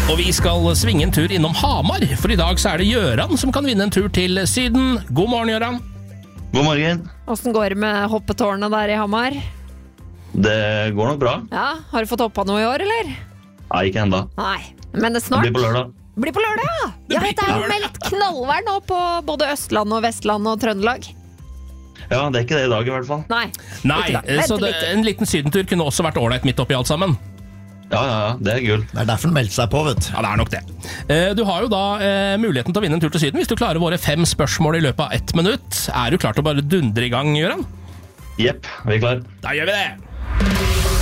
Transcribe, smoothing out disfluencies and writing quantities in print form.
Og vi skal svinge en tur innom Hamar, for i dag så er det Gjøran som kan vinne en tur til Syden. God morgen, Gjøran. God morgen. Hvordan går det med hoppetårnet der i Hamar? Det går nok bra. Ja, har du fått hoppa noe i år, eller? Nei, ikke enda. Nei, men det snart. Det blir på lørdag. Blir på lørdag, ja! Ja, det er jo meldt knallvær nå på både Østland og Vestland og Trøndelag. Ja, det er ikke det i dag i hvert fall. Nei, så en liten sydentur kunne også vært ordentlig midt oppi alt sammen. Ja, det er gull. Det er derfor den meldte seg på, vet du. Ja, det er nok det. Du har jo da muligheten til å vinne en tur til Syden hvis du klarer våre 5 spørsmål i løpet av 1 minutt. Er du klar til å bare dundre i gang, Gjøran? Jepp, vi er klar. Da gjør vi det!